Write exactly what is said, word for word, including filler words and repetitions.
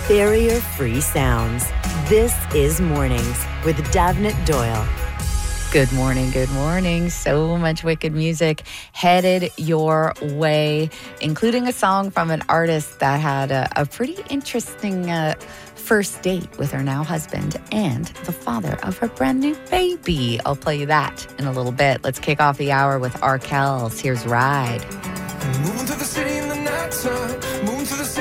Barrier-free sounds. This is Mornings with Davnit Doyle. Good morning, good morning. So much wicked music headed your way, including a song from an artist that had a, a pretty interesting uh, first date with her now husband and the father of her brand new baby. I'll play you that in a little bit. Let's kick off the hour with R. Kells. Here's Ride. Moving to the city in the nighttime, moving to the city.